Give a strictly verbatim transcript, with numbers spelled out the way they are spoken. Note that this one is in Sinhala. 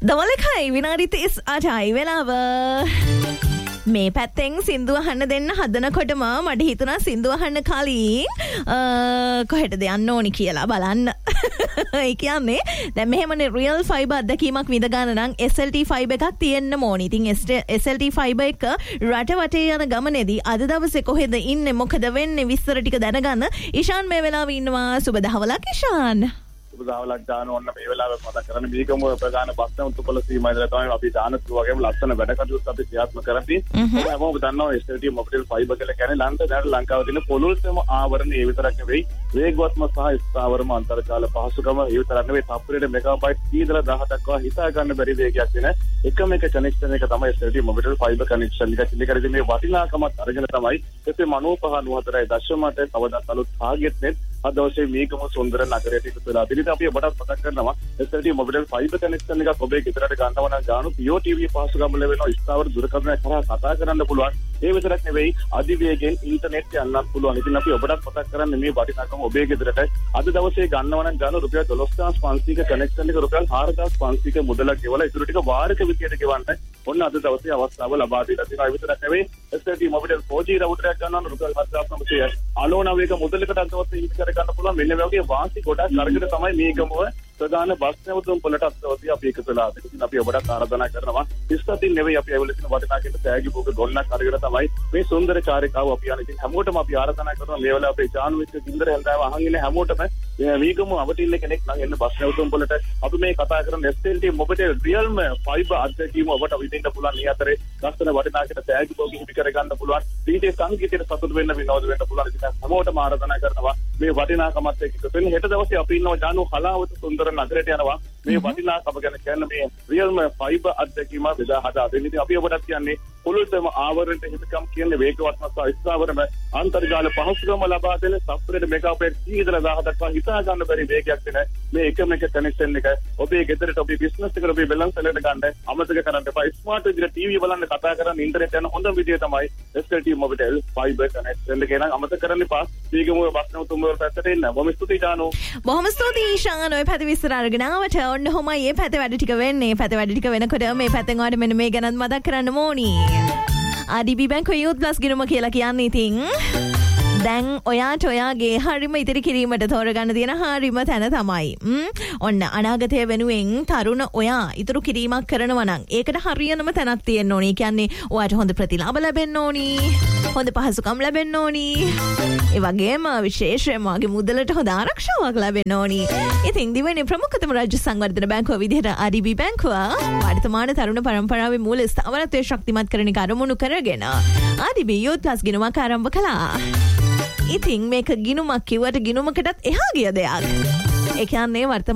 දවලකයි විනාඩි තිස් අටයි වෙලාව. මේ පැත්තෙන් සින්දු අහන්න දෙන්න හදනකොටම මට හිතුණා සින්දු අහන්න කලින් කොහෙටද යන්න ඕනි කියලා බලන්න. ඒ කියන්නේ දැන් මෙහෙමනේ රියල් ෆයිබර් අත්දැකීමක් විඳ ගන්න නම් එස් එල් ටී ෆයිබර් එකක් තියෙන්න ඕනි. ඉතින් එස් එල් ටී ෆයිබර් එක රට වටේ යන ගමනේදී අද දවසේ කොහෙද ඉන්නේ මොකද වෙන්නේ විස්තර ටික දැනගන්න ඉෂාන් මේ වෙලාවේ ඉන්නවා. සුබ දහවලක් ඉෂාන්. උදාවලක් දාන ඕන්න මේ වෙලාවේ මතක් කරන්නේ මේකම ප්‍රධාන බස්න උතුපල සීමා ඉදලා තමයි අපි දානතු වගේම ලස්සන වැඩ කටයුතු අපි ක්‍රියාත්මක කරන්නේ. ඔබ හැමෝම දන්නවා S L T mobile fibre කියලා කියන්නේ ලංකාවේ ලංකාවේ තියෙන පොළොල්තම ආවරණ ඒ විතරක් නෙවෙයි වේගවත්ම සහ ස්ථාවරම අන්තර්ජාල පහසුකම ඒ විතරක් නෙවෙයි තප්පරයට මෙගාබයිට් කීදලා දහසක් වගේ හිතා ගන්න බැරි වේගයක් දෙන එකම එක කනෙක්ෂන් එක තමයි S L T mobile fibre connection එක. ඉතින් කරේ මේ වටිනාකමත් අරගෙන තමයි එසේ මනෝපහ නවතරයි දශමයට තවදත් අලුත් ටාගට් net අදවසේ මේකම සුන්දර නගරයට එකතු වෙලා. ඉතින් අපි ඔබට මතක් කරනවා S L T mobile fibre connection එකක් ඔබේ ගෙදරට ගන්නව නම් ගානු පියෝ ටීවී පහසුකම් ලැබෙනවා. ස්ථාවර දුරකථනයක් කරා කතා කරන්න පුළුවන්. ඒ විතරක් නෙවෙයි අධිවේගෙන් ඉන්ටර්නෙට් යන්නත් පුළුවන්. ඉතින් අපි ඔබට මතක් කරන්නේ මේ වටිනාකම ඔබේ ගෙදරට අද දවසේ ගන්නව නම් ගානු රුපියල් දොළොස් හාරස් පන්සීයක කනෙක්ෂන් එක රුපියල් හාර හාරස් පන්සීයක මුදලක් ගෙවලා ඉතුරු ටික වාරික විදියට ගෙවන්න ඔන්න අද දවසේ අවස්ථාව ලබා දීලා තියෙනවා. ඒ විතරක් නෙවෙයි S L T mobile for G රවුටරයක් ගන්නවා නම් රුපියල් හත් හාරස් නවසියය අලෝන වේග මුදලකට අද දවසේ ඉවත් කර ගන්න පුළුවන්. මෙන්න මේ වගේ වාසි ගොඩක් අරගෙන තමයි මේ ගමුව ප්‍රධාන බස් නැවතුම් පොළට අත්දවසේ අපි එකතු වෙලා ඉතින් අපි ඔබට ආරාධනා කරනවා ඉස්සතින් නෙවෙයි අපි ඇවිල්ලා තියෙන වටිනාකමට තෑගි භෝග ගොන්නක් අරගෙන තමයි මේ සුන්දර කාර්යකාව අපි යන. ඉතින් හැමෝටම අපි ආරාධනා කරනවා මේ වෙලාව අපේ චානු එක්ක ගින්දර හැන්දාව අහන් ඉන්නේ හැමෝටම මේකම අවටිල්ල කෙනෙක් නම් එන්න බස් නැවතුම් පොළට අපි මේ කතා කරන S L T mobile රියල්ම fibre අත්දැකීම ඔබට විඳින්න පුළුවන්. මේ අතරේ ලස්සන වටිනාකමට තෑගි භෝග හිමි කර ගන්න පුළුවන්. ඩීජේ සංගීතයට සතුටු වෙන්න විනෝද වෙන්න පුළුවන්. ඉතින් හැමෝටම ආරාධනා කරනවා මේ වටිනාකමත් එක්ක එකතු වෙන්න. හෙට දවසේ අපි ඉන්නවා ජානු හලාවත සුන්දර නගරයට යනවා. මේ වටිනාකම ගැන කියන්නේ මේ රියල්ම ෆයිබර් අත්දැකීම බෙදා හදා දෙන්න. ඉතින් අපි ඔබට කියන්නේ පොළොල්තම ආවරණයට හිතකම් කියන්නේ වේගවත්ම සහ ස්ථාවරම අන්තර්ජාල පහසුකම ලබා දෙන තප්පරයට මෙගාබයිට් කීදලා දහසක් වගේ හිතා ගන්න බැරි වේගයක් දෙන මේ එකම එක කනෙක්ෂන් එක ඔබේ ගෙදරට ඔබේ බිස්නස් එකට ඔබේ බැලන්ස් එකට ගන්න අමතක කරන්න එපා. ස්මාර්ට් විදිහට ටීවී බලන්න කතා කරන්න ඉන්ටර්නෙට් යන හොඳම විදිය තමයි S L T mobile fibre connection එක. නම් අමතක කරන්න එපා. මේකම බස්නව තුන් වල පැත්තට එන්න. බොහොම ස්තුතියි ජානෝ. බොහොම ස්තුතියි ඊෂාන්. ඔය පැති විස්තර අරගෙන ආවට ඔන්න කොහොමයි මේ පැත්තේ වැඩ ටික වෙන්නේ. පැත්තේ වැඩ ටික වෙනකොට මේ පැත්තෙන් ඔයාලට මෙන්න මේ ගැනත් මතක් කරන්න ඕනි. ආර් ඩී බී බැංකුවේ යූත් ප්ලස් ගිණුම කියලා කියන්නේ ඉතින් දැන් ඔයාට ඔයාගේ හරිම ඉතිරි කිරීමට තෝරගන්න තියෙන හරිම තැන තමයි. ඔන්න අනාගතය වෙනුවෙන් තරුණ ඔයා ඉතුරු කිරීමක් කරනවා නම් ඒකට හරියනම තැනක් තියෙන්න ඕනේ. කියන්නේ ඔයාට හොඳ ප්‍රතිලාභ ලැබෙන්න ඕනි, හොඳ පහසුකම් ලැබෙන්න ඕනි, ඒ වගේම විශේෂයෙන්ම ඔයාගේ මුදලට හොඳ ආරක්ෂාවක් ලැබෙන්න ඕනි. ඉතින් දිවයිනේ ප්‍රමුඛතම රාජ්‍ය සංවර්ධන බැංකුව විදිහට ආර් ඩී බී බැංකුව වර්තමාන තරුණ පරම්පරාවේ මූල ස්ථාවරත්වය ශක්තිමත් කරන කරුණු කරගෙන ආර් ඩී බී යූත් ප්ලස් ගිණුමක් ආරම්භ කළා. ඉතින් මේක ගිණුමක් කිව්වට ගිණුමකටත් එහා ගිය දෙයක්. ඒ කියන්නේ වර්තමාන